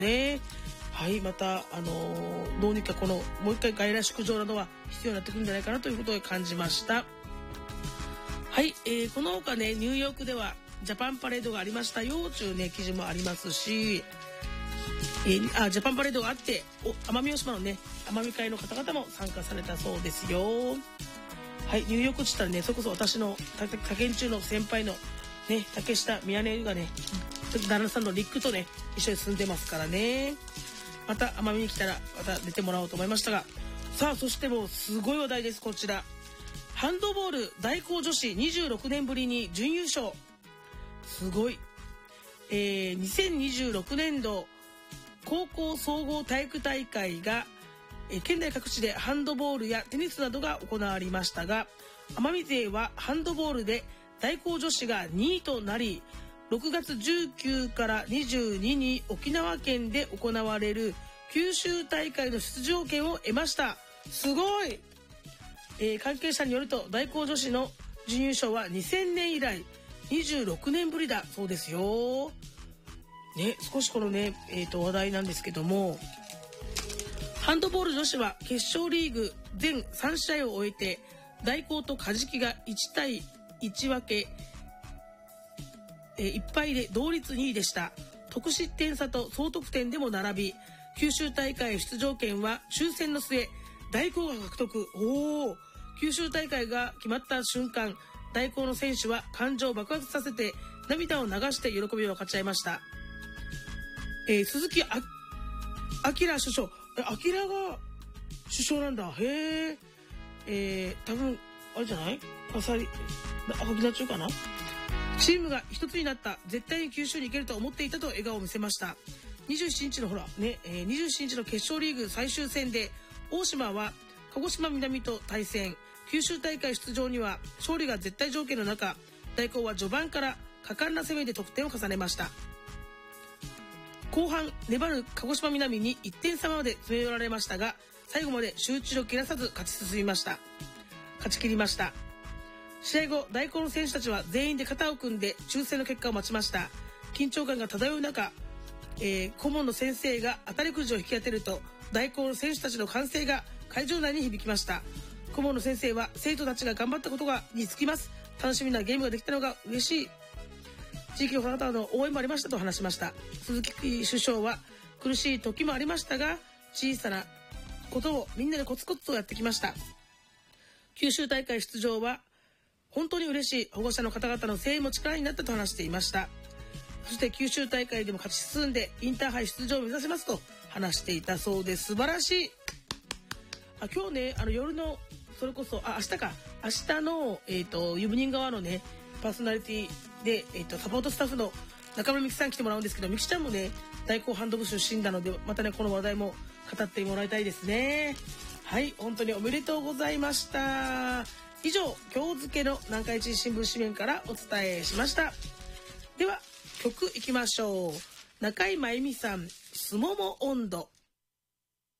ね。はい、またどうにかもう一回外来出場などは必要になってくるんじゃないかなということを感じました。はい、この他ね、ニューヨークではジャパンパレードがありましたよというね記事もありますし、ジャパンパレードがあって奄美大島のね奄美会の方々も参加されたそうですよ。はい、ニューヨークって言ったらね、それこそ私の他県中の先輩のね竹下宮根がね旦那さんのリックとね一緒に住んでますからね。また奄美に来たらまた出てもらおうと思いましたが、さあそしてもうすごい話題です。こちらハンドボール大高女子26年ぶりに準優勝、すごい。2026年度高校総合体育大会が、県内各地でハンドボールやテニスなどが行われましたが、奄美勢はハンドボールで大高女子が2位となり、6月19から22に沖縄県で行われる九州大会の出場権を得ました。すごい。関係者によると大高女子の準優勝は2000年以来26年ぶりだそうですよ。ね、少しこのね、話題なんですけども、ハンドボール女子は決勝リーグ全3試合を終えて大高とカジキが1対1分け、1敗で同率2位でした。得失点差と総得点でも並び、九州大会出場権は抽選の末大高が獲得。九州大会が決まった瞬間、大高の選手は感情を爆発させて涙を流して喜びを分かち合いました。鈴木明首相、明が首相なんだ。へえ。多分あれじゃない？赤木田中かな。チームが一つになった、絶対に九州に行けると思っていたと笑顔を見せました。27日の27日の決勝リーグ最終戦で大島は鹿児島南と対戦。九州大会出場には勝利が絶対条件の中、大高は序盤から果敢な攻めで得点を重ねました。後半粘る鹿児島南に1点差まで詰め寄られましたが、最後まで集中を切らさず勝ち切りました。試合後、大高の選手たちは全員で肩を組んで抽選の結果を待ちました。緊張感が漂う中、顧問の先生が当たりくじを引き当てると、大高の選手たちの歓声が会場内に響きました。顧問の先生は、生徒たちが頑張ったことにつきます。楽しみなゲームができたのが嬉しい。地域の方々の応援もありましたと話しました。鈴木首相は、苦しい時もありましたが、小さなことをみんなでコツコツとやってきました。九州大会出場は本当に嬉しい。保護者の方々の声援も力になったと話していました。そして九州大会でも勝ち進んでインターハイ出場を目指しますと話していたそうです。素晴らしい。今日ね、夜のそれこそ明日のユブニン側のねパーソナリティでサポートスタッフの中村美希さん来てもらうんですけど、美希ちゃんもね大高ハンド部出身なので、またねこの話題も語ってもらいたいですね。はい、本当におめでとうございました。以上、今日付の南海地新聞紙面からお伝えしました。では曲いきましょう。中井真由美さん、すもも温度。